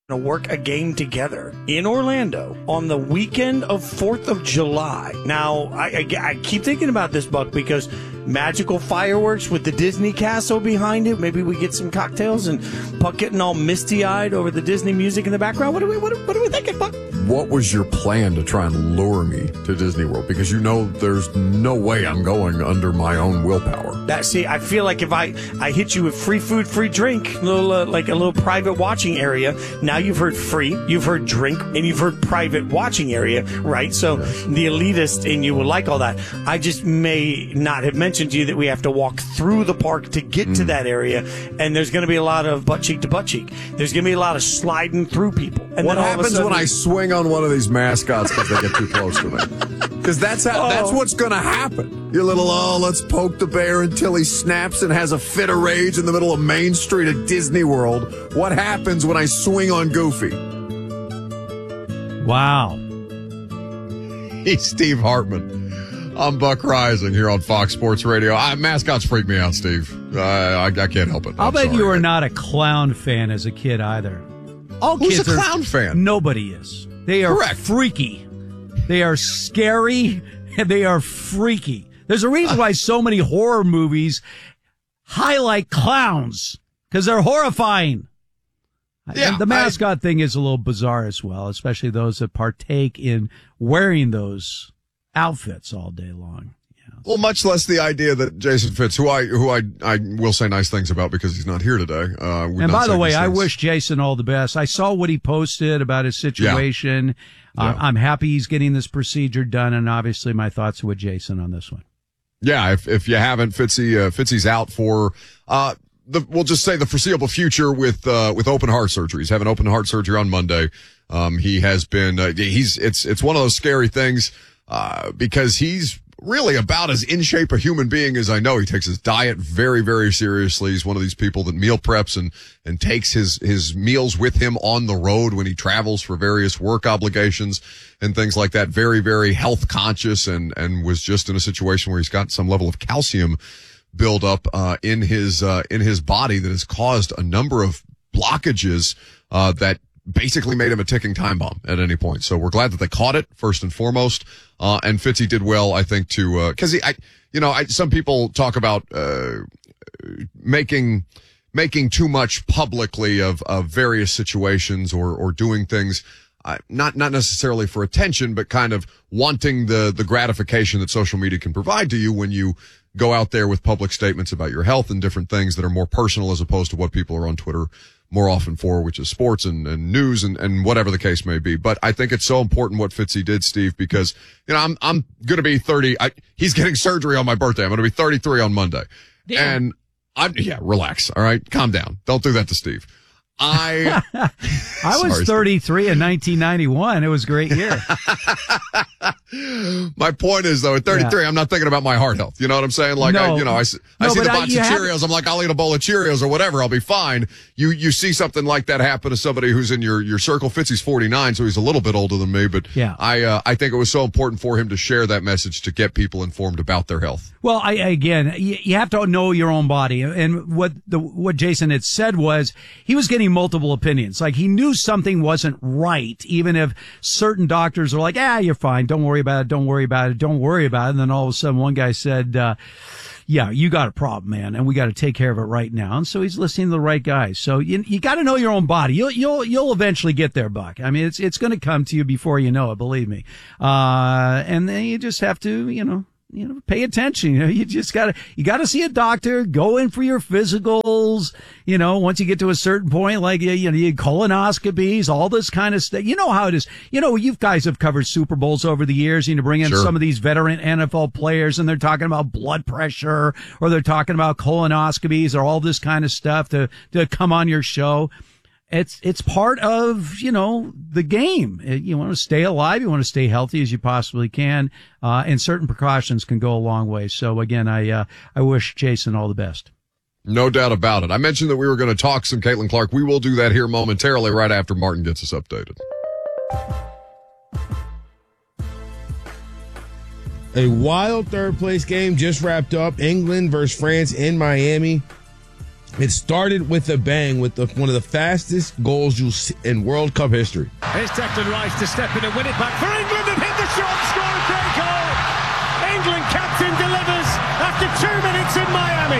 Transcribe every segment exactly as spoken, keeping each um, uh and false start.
to work a game together in Orlando on the weekend of fourth of July. Now, I, I, I keep thinking about this, Buck, because magical fireworks with the Disney castle behind it. Maybe we get some cocktails and Buck getting all misty-eyed over the Disney music in the background. What are we, what are, what are we thinking, Buck? What was your plan to try and lure me to Disney World? Because you know there's no way I'm going under my own willpower. That, see, I feel like if I, I hit you with free food, free drink, a little, uh, like a little private watching area, now you've heard free, you've heard drink, and you've heard private watching area, right? So yes. The elitist in you will like all that. I just may not have mentioned to you that we have to walk through the park to get mm. to that area, and there's going to be a lot of butt cheek to butt cheek. There's going to be a lot of sliding through people. And what then happens sudden, when I swing on one of these mascots because they get too close to me? Because that's how, oh. that's what's going to happen. Your little, oh, let's poke the bear until he snaps and has a fit of rage in the middle of Main Street at Disney World. What happens when I swing on Goofy? Wow. He's Steve Hartman. I'm Buck Rising here on Fox Sports Radio. I, mascots freak me out, Steve. Uh, I, I can't help it. I'll I'm bet sorry. you were not a clown fan as a kid either. All Who's kids a are, clown fan? Nobody is. They are Correct. freaky. They are scary, and they are freaky. There's a reason why so many horror movies highlight clowns, because they're horrifying. Yeah, and the mascot I, thing is a little bizarre as well, especially those that partake in wearing those outfits all day long. Yeah. Well, much less the idea that Jason Fitz, who I who I I will say nice things about because he's not here today. Uh, and by the way, I wish Jason all the best. I saw what he posted about his situation. Yeah. Uh, yeah. I'm happy he's getting this procedure done, and obviously my thoughts are with Jason on this one. Yeah, if if you haven't, Fitzy, uh, Fitzy's out for uh the we'll just say the foreseeable future with uh with open heart surgery. He's having open heart surgery on Monday. Um, he has been uh, he's it's it's one of those scary things uh because he's really about as in shape a human being as I know. He takes his diet very, very seriously. He's one of these people that meal preps and, and takes his, his meals with him on the road when he travels for various work obligations and things like that. Very, very health conscious and, and was just in a situation where he's got some level of calcium build up, uh, in his, uh, in his body that has caused a number of blockages, uh, that basically made him a ticking time bomb at any point. So we're glad that they caught it first and foremost. Uh, and Fitzy did well, I think, to, uh, cause he, I, you know, I, some people talk about, uh, making, making too much publicly of, of various situations or, or doing things, uh, not, not necessarily for attention, but kind of wanting the, the gratification that social media can provide to you when you go out there with public statements about your health and different things that are more personal as opposed to what people are on Twitter more often for, which is sports and, and news and, and whatever the case may be. But I think it's so important what Fitzy did, Steve, because, you know, I'm, I'm going to be thirty. I, he's getting surgery on my birthday. I'm going to be thirty-three on Monday. Damn. And I'm, yeah, relax. All right. Calm down. Don't do that to Steve. I, I was sorry, thirty-three Steve. In nineteen ninety-one. It was a great year. My point is, though, at thirty-three, yeah. I'm not thinking about my heart health. You know what I'm saying? Like, no. I, you know, I, I no, see the box I, of have... Cheerios. I'm like, I'll eat a bowl of Cheerios or whatever. I'll be fine. You, you see something like that happen to somebody who's in your, your circle. Fitzy's forty-nine, so he's a little bit older than me, but yeah. I, uh, I think it was so important for him to share that message to get people informed about their health. Well, I, again, you, you have to know your own body. And what the, what Jason had said was he was getting multiple opinions. Like he knew something wasn't right, even if certain doctors are like, ah, you're fine. Don't worry about it. Don't worry about it. Don't worry about it. And then all of a sudden one guy said, uh, yeah, you got a problem, man, and we got to take care of it right now. And so he's listening to the right guys. So you, you got to know your own body. You'll, you'll, you'll eventually get there, Buck. I mean, it's, it's going to come to you before you know it, believe me. Uh, and then you just have to, you know, you know, pay attention. You know, you just gotta, you gotta see a doctor, go in for your physicals. You know, once you get to a certain point, like, you know, you colonoscopies, all this kind of stuff. You know how it is. You know, you guys have covered Super Bowls over the years. You know, bring in sure. some of these veteran N F L players and they're talking about blood pressure or they're talking about colonoscopies or all this kind of stuff to, to come on your show. It's, it's part of, you know, the game. You want to stay alive. You want to stay healthy as you possibly can. Uh, and certain precautions can go a long way. So again, I, uh, I wish Jason all the best. No doubt about it. I mentioned that we were going to talk some Caitlin Clark. We will do that here momentarily right after Martin gets us updated. A wild third place game just wrapped up. England versus France in Miami. It started with a bang with the, one of the fastest goals you'll see in World Cup history. Here's Declan Rice to step in and win it back for England and hit the shot, score a great goal. England captain delivers after two minutes in Miami.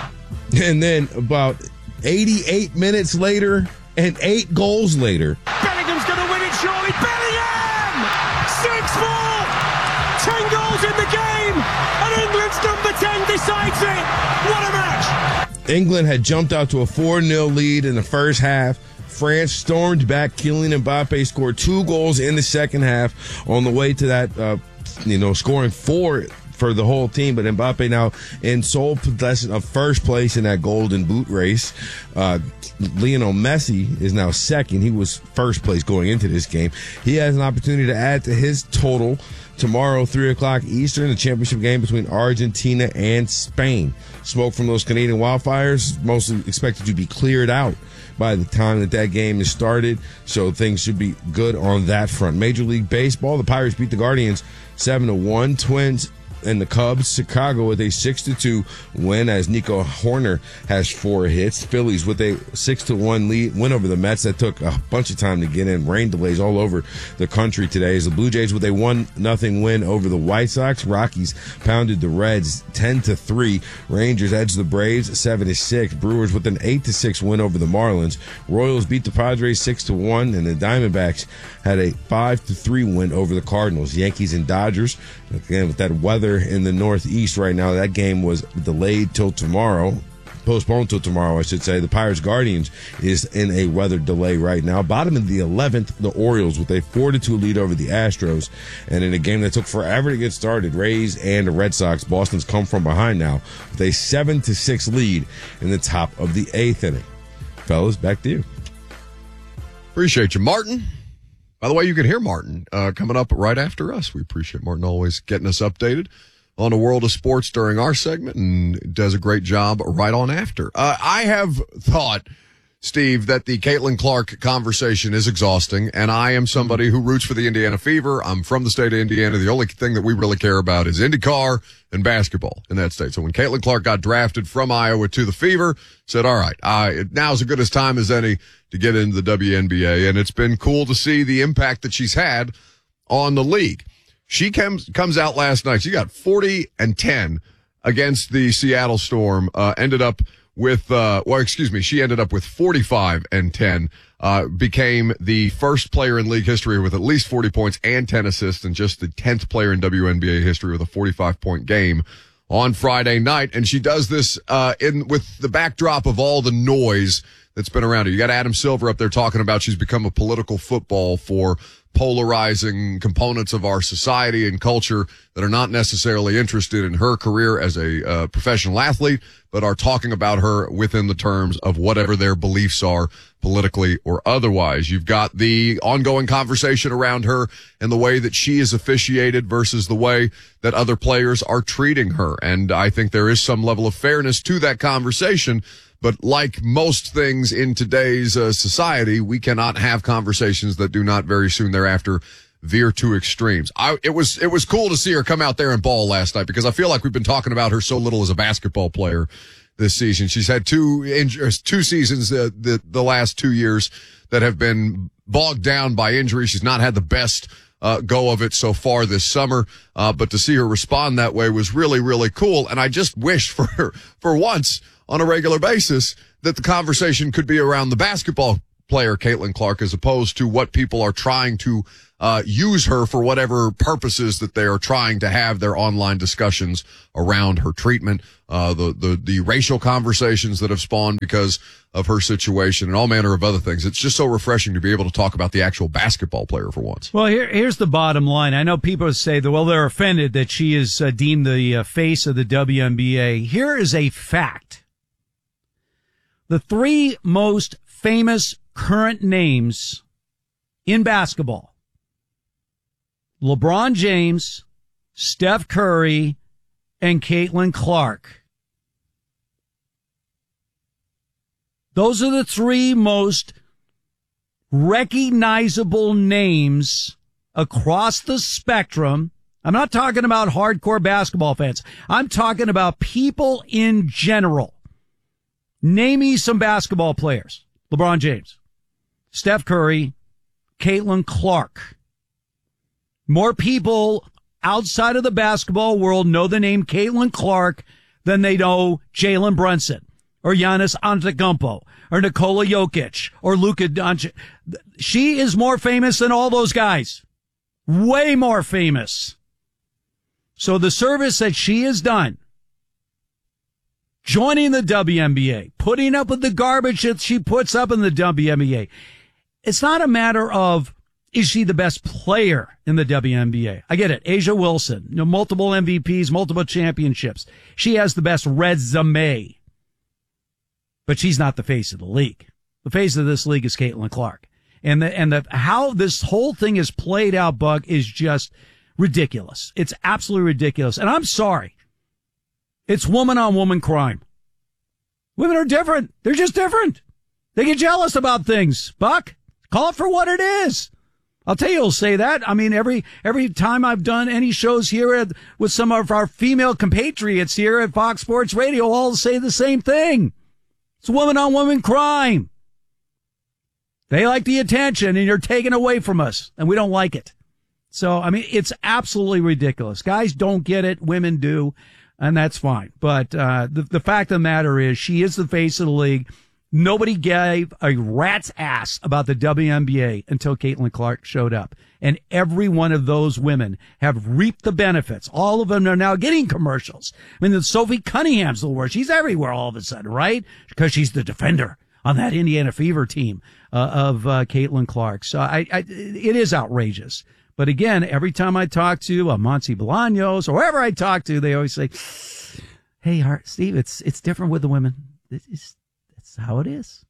And then about eighty-eight minutes later and eight goals later. Bellingham's going to win it surely. Bellingham! six four! ten goals in the game and England's number ten decides it. What a match! England had jumped out to a four nil lead in the first half. France stormed back. Kylian Mbappe scored two goals in the second half on the way to that, uh, you know, scoring four for the whole team. But Mbappe now in sole possession of first place in that golden boot race. Uh, Lionel Messi is now second. He was first place going into this game. He has an opportunity to add to his total tomorrow, three o'clock Eastern, the championship game between Argentina and Spain. Smoke from those Canadian wildfires mostly expected to be cleared out by the time that that game is started, so things should be good on that front. Major League Baseball, the Pirates beat the Guardians seven to one. Twins and the Cubs, Chicago with a six to two win as Nico Horner has four hits. Phillies with a six to one lead win over the Mets. That took a bunch of time to get in. Rain delays all over the country today as the Blue Jays with a one nothing win over the White Sox. Rockies pounded the Reds ten to three. Rangers edged the Braves seven to six. Brewers with an eight to six win over the Marlins. Royals beat the Padres six to one, and the Diamondbacks had a five to three win over the Cardinals. Yankees and Dodgers, again with that weather in the Northeast right now, that game was delayed till tomorrow, postponed till tomorrow, I should say. The Pirates Guardians is in a weather delay right now. Bottom of the eleventh, the Orioles with a four to two lead over the Astros, and in a game that took forever to get started, Rays and the Red Sox. Boston's come from behind now with a seven to six lead in the top of the eighth inning. Fellas, back to you. Appreciate you, Martin. By the way, you can hear Martin uh, coming up right after us. We appreciate Martin always getting us updated on the world of sports during our segment, and does a great job right on after. Uh, I have thought, Steve, that the Caitlin Clark conversation is exhausting, and I am somebody who roots for the Indiana Fever. I'm from the state of Indiana. The only thing that we really care about is IndyCar and basketball in that state. So when Caitlin Clark got drafted from Iowa to the Fever, said, all right, uh, now's as good as time as any to get into the W N B A, and it's been cool to see the impact that she's had on the league. She comes comes out last night. She got forty and ten against the Seattle Storm. Uh, ended up with, uh, well, excuse me, she ended up with forty-five and ten. Uh, became the first player in league history with at least forty points and ten assists, and just the tenth player in W N B A history with a forty-five point game on Friday night. And she does this uh, in with the backdrop of all the noise that's been around her. You got Adam Silver up there talking about she's become a political football for polarizing components of our society and culture that are not necessarily interested in her career as a uh, professional athlete, but are talking about her within the terms of whatever their beliefs are, politically or otherwise. You've got the ongoing conversation around her and the way that she is officiated versus the way that other players are treating her. And I think there is some level of fairness to that conversation. But like most things in today's uh, society, we cannot have conversations that do not very soon thereafter veer to extremes. I, it was, it was cool to see her come out there and ball last night, because I feel like we've been talking about her so little as a basketball player this season. She's had two injuries, two seasons, uh, the, the last two years that have been bogged down by injury. She's not had the best Uh, go of it so far this summer. Uh, but to see her respond that way was really, really cool. And I just wish for her, for once on a regular basis, that the conversation could be around the basketball player, Caitlin Clark, as opposed to what people are trying to, uh, use her for whatever purposes that they are trying to have their online discussions around her treatment, uh, the, the, the racial conversations that have spawned because of her situation and all manner of other things. It's just so refreshing to be able to talk about the actual basketball player for once. Well, here, here's the bottom line. I know people say that, well, they're offended that she is uh, deemed the uh, face of the W N B A. Here is a fact. The three most famous current names in basketball: LeBron James, Steph Curry, and Caitlin Clark. Those are the three most recognizable names across the spectrum. I'm not talking about hardcore basketball fans. I'm talking about people in general Name me some basketball players. LeBron James, Steph Curry, Caitlin Clark. More people outside of the basketball world know the name Caitlin Clark than they know Jalen Brunson or Giannis Antetokounmpo or Nikola Jokic or Luka Doncic. She is more famous than all those guys. Way more famous. So the service that she has done, joining the W N B A, putting up with the garbage that she puts up in the W N B A, it's not a matter of, is she the best player in the W N B A? I get it. A'ja Wilson, you know, multiple M V Ps, multiple championships. She has the best resume. But she's not the face of the league. The face of this league is Caitlin Clark. And the, and the, how this whole thing is played out, Buck, is just ridiculous. It's absolutely ridiculous. And I'm sorry. It's woman on woman crime. Women are different. They're just different. They get jealous about things. Buck, call it for what it is. I'll tell you, I'll say that. I mean, every, every time I've done any shows here at, with some of our female compatriots here at Fox Sports Radio, all say the same thing. It's woman on woman crime. They like the attention and you're taken away from us and we don't like it. So, I mean, it's absolutely ridiculous. Guys don't get it. Women do. And that's fine. But, uh, the, the fact of the matter is she is the face of the league. Nobody gave a rat's ass about the W N B A until Caitlin Clark showed up. And every one of those women have reaped the benefits. All of them are now getting commercials. I mean, the Sophie Cunningham's the worst. She's everywhere all of a sudden, right? Because she's the defender on that Indiana Fever team uh, of uh, Caitlin Clark. So I, I, it is outrageous. But again, every time I talk to uh, Monty Bolaños or whoever I talk to, they always say, hey, Hart, Steve, it's it's different with the women. It's, it's how it is.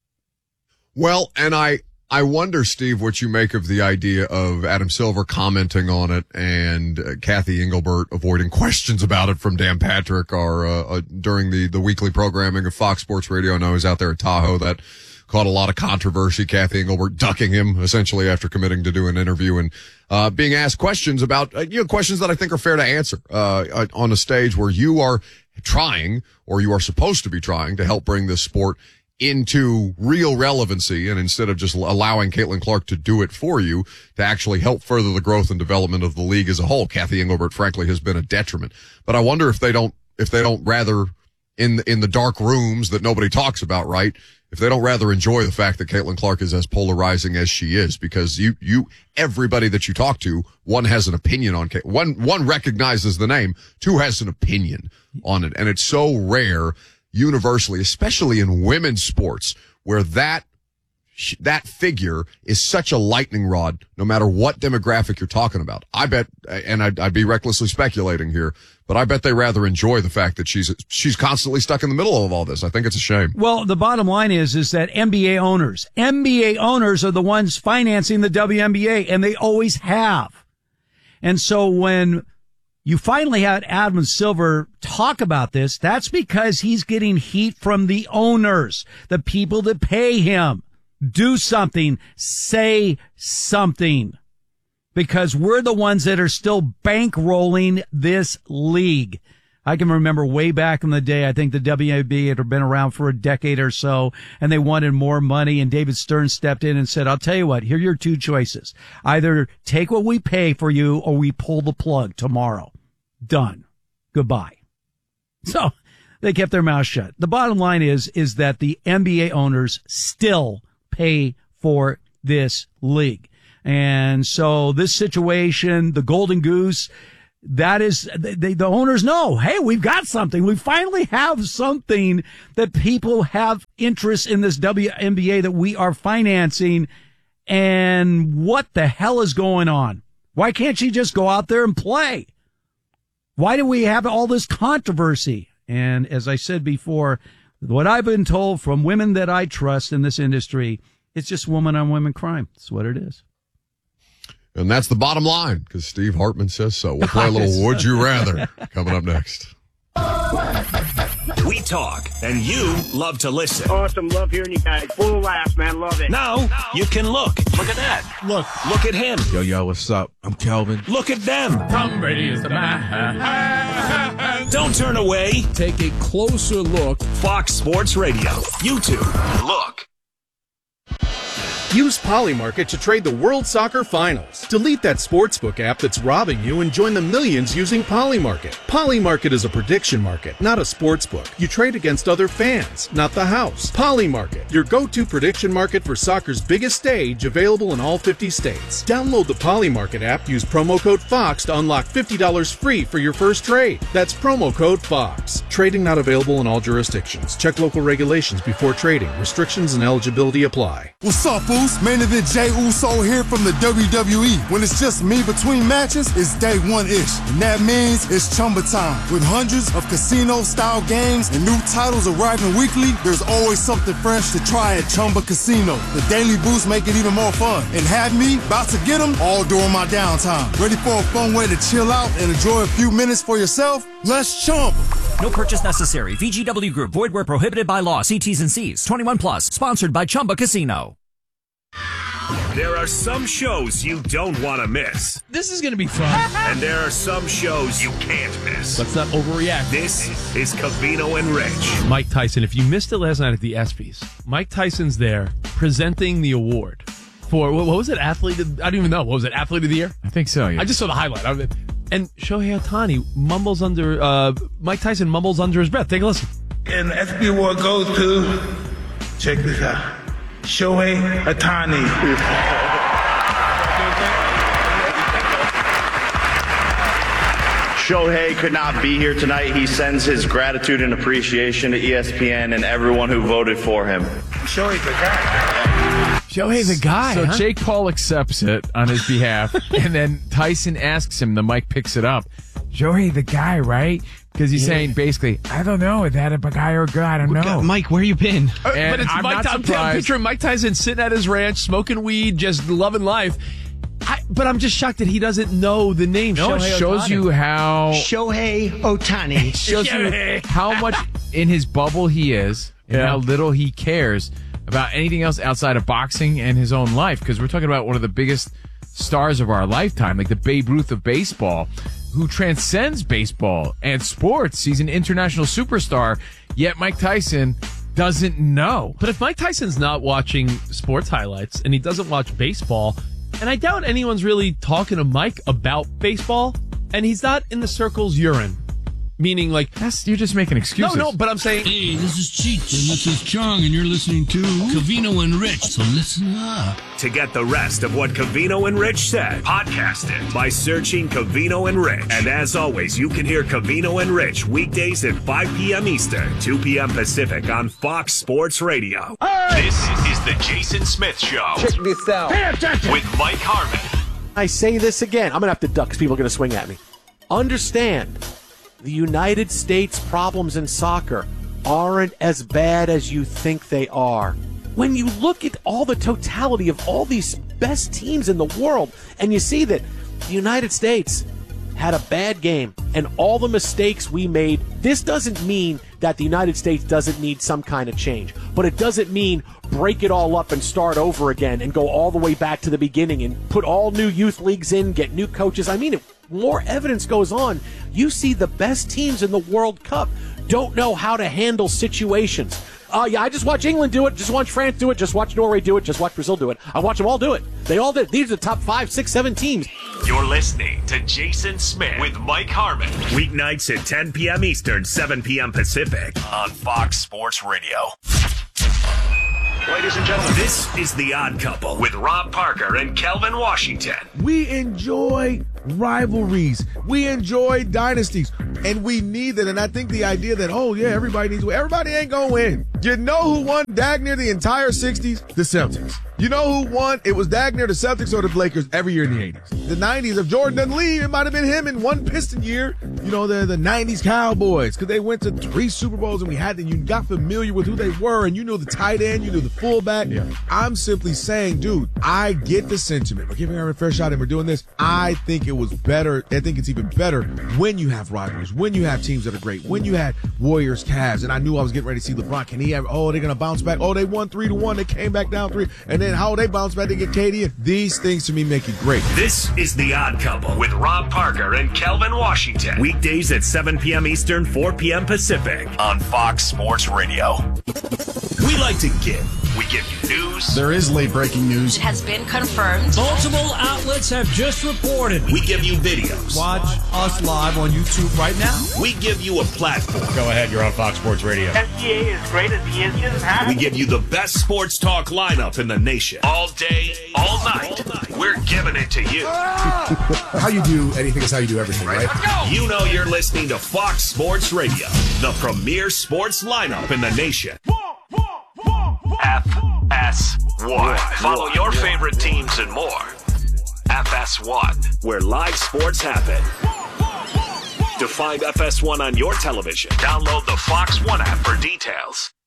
Well, and I, I wonder, Steve, what you make of the idea of Adam Silver commenting on it and uh, Kathy Engelbert avoiding questions about it from Dan Patrick or uh, uh, during the, the weekly programming of Fox Sports Radio. I know he's out there at Tahoe. That caught a lot of controversy. Kathy Engelbert ducking him essentially after committing to do an interview and uh being asked questions about uh, you know questions that I think are fair to answer uh on a stage where you are trying or you are supposed to be trying to help bring this sport into real relevancy, and instead of just allowing Caitlin Clark to do it for you, to actually help further the growth and development of the league as a whole. Kathy Engelbert, frankly, has been a detriment. But I wonder if they don't, if they don't rather in the, in the dark rooms that nobody talks about, right? If they don't rather enjoy the fact that Caitlin Clark is as polarizing as she is, because you, you, everybody that you talk to, one has an opinion on Caitlin. One, one recognizes the name, two has an opinion on it. And it's so rare universally, especially in women's sports, where that that figure is such a lightning rod, no matter what demographic you're talking about. I bet, and I'd, I'd be recklessly speculating here, but I bet they rather enjoy the fact that she's she's constantly stuck in the middle of all this. I think it's a shame. Well, the bottom line is is that N B A owners, N B A owners are the ones financing the W N B A, and they always have. And so when you finally had Adam Silver talk about this, that's because he's getting heat from the owners, the people that pay him. Do something, say something, because we're the ones that are still bankrolling this league. I can remember way back in the day, I think the W N B had been around for a decade or so, and they wanted more money, and David Stern stepped in and said, I'll tell you what, here are your two choices. Either take what we pay for you, or we pull the plug tomorrow. Done. Goodbye. So they kept their mouth shut. The bottom line is, is that the N B A owners still pay for this league. And so this situation, the Golden Goose, that is, they, the owners know, hey, we've got something. We finally have something that people have interest in this W N B A that we are financing. And what the hell is going on? Why can't she just go out there and play? Why do we have all this controversy? And as I said before, what I've been told from women that I trust in this industry, it's just woman on woman crime. That's what it is. And that's the bottom line, because Steve Hartman says so. We'll play a little Would You Rather coming up next. We talk, and you love to listen. Awesome. Love hearing you guys. Full of laughs, man. Love it. Now, you can look. Look at that. Look. Look at him. Yo, yo, what's up? I'm Kelvin. Look at them. Tom Brady is the man. Don't turn away. Take a closer look. Fox Sports Radio. YouTube. Look. Use Polymarket to trade the World Soccer Finals. Delete that sportsbook app that's robbing you and join the millions using Polymarket. Polymarket is a prediction market, not a sportsbook. You trade against other fans, not the house. Polymarket, your go-to prediction market for soccer's biggest stage, available in all fifty states. Download the Polymarket app, use promo code FOX to unlock fifty dollars free for your first trade. That's promo code FOX. Trading not available in all jurisdictions. Check local regulations before trading. Restrictions and eligibility apply. What's up, Boost? Main event Jey Uso here from the W W E. When it's just me between matches, it's day one-ish. And that means it's Chumba time. With hundreds of casino-style games and new titles arriving weekly, there's always something fresh to try at Chumba Casino. The Daily Boost make it even more fun. And have me about to get them all during my downtime. Ready for a fun way to chill out and enjoy a few minutes for yourself? Let's Chumba. No purchase necessary. V G W Group. Void where prohibited by law. See T's and C's. twenty-one plus. Sponsored by Chumba Casino. There are some shows you don't want to miss. This is going to be fun. And there are some shows you can't miss. Let's not overreact. This is Covino and Rich. Mike Tyson, if you missed it last night at the ESPYs, Mike Tyson's there presenting the award for, what was it, Athlete of, I don't even know. What was it, Athlete of the Year? I think so, yeah. I just saw the highlight of it. And Shohei Ohtani mumbles under, uh, Mike Tyson mumbles under his breath. Take a listen. And the ESPY award goes to, check this out, Shohei Ohtani. Shohei could not be here tonight. He sends his gratitude and appreciation to E S P N and everyone who voted for him. Shohei's the guy. Shohei the guy. So huh? Jake Paul accepts it on his behalf, and then Tyson asks him, the mic picks it up. Shohei the guy, right? Because he's yeah. saying basically, I don't know, is that a guy or a girl? I don't know. Mike, where you been? Uh, but it's I'm Mike. not I'm, surprised. I'm picturing Mike Tyson sitting at his ranch, smoking weed, just loving life. I, but I'm just shocked that he doesn't know the name. No, Shohei it shows Ohtani. you how Shohei Ohtani. It shows you how much in his bubble he is, and yeah. how little he cares about anything else outside of boxing and his own life. Because we're talking about one of the biggest stars of our lifetime, like the Babe Ruth of baseball, who transcends baseball and sports. He's an international superstar, yet Mike Tyson doesn't know. But if Mike Tyson's not watching sports highlights and he doesn't watch baseball, and I doubt anyone's really talking to Mike about baseball, and he's not in the circles you're in. Meaning, like, that's you're just making excuses. No, no, but I'm saying, hey, this is Cheech and this is Chong, and you're listening to Covino and Rich. So listen up. To get the rest of what Covino and Rich said, podcast it by searching Covino and Rich. And as always, you can hear Covino and Rich weekdays at five p.m. Eastern, two p.m. Pacific on Fox Sports Radio. Hey! This is the Jason Smith Show. Check this out. Pay attention. With Mike Harmon. I say this again. I'm going to have to duck because people are going to swing at me. Understand, the United States problems in soccer aren't as bad as you think they are. When you look at all the totality of all these best teams in the world, and you see that the United States had a bad game and all the mistakes we made, this doesn't mean that the United States doesn't need some kind of change. But it doesn't mean break it all up and start over again and go all the way back to the beginning and put all new youth leagues in, get new coaches. I mean, if more evidence goes on, you see the best teams in the World Cup don't know how to handle situations. Uh, yeah, I just watch England do it, just watch France do it, just watch Norway do it, just watch Brazil do it. I watch them all do it. They all did. These are the top five, six, seven teams. You're listening to Jason Smith with Mike Harmon. Weeknights at ten p.m. Eastern, seven p.m. Pacific on Fox Sports Radio. Ladies and gentlemen, this is The Odd Couple with Rob Parker and Kelvin Washington. We enjoy rivalries. We enjoy dynasties. And we need that. And I think the idea that, oh, yeah, everybody needs to win. Everybody ain't going to win. You know who won dag near the entire sixties? The Celtics. You know who won? It was dag near the Celtics or the Lakers every year in the eighties. The nineties, if Jordan doesn't leave, it might have been him in one Piston year. You know, the, the nineties Cowboys, because they went to three Super Bowls and we had to, you got familiar with who they were and you knew the tight end, you knew the fullback. Yeah. I'm simply saying, dude, I get the sentiment. We're giving her a fair shot and we're doing this. I think it was better. I think it's even better when you have rivalries, when you have teams that are great, when you had Warriors, Cavs, and I knew I was getting ready to see LeBron. Can he have, oh, they're going to bounce back. Oh, they won three to one. They came back down three. And then how they bounce back, they get K D. These things to me make it great. This is The Odd Couple with Rob Parker and Kelvin Washington. Weekdays at seven p.m. Eastern, four p.m. Pacific on Fox Sports Radio. We like to give. We give you news. There is late breaking news. It has been confirmed. Multiple outlets have just reported. We give you videos. Watch us live on YouTube right now. We give you a platform. Go ahead, you're on Fox Sports Radio. S G A is great as he is. He doesn't have We give you the best sports talk lineup in the nation. All day, all night. All night. We're giving it to you. How you do anything is how you do everything, right? You know you're listening to Fox Sports Radio, the premier sports lineup in the nation. F S one. Follow your favorite teams and more. F S one, where live sports happen. To find F S one on your television, download the Fox One app for details.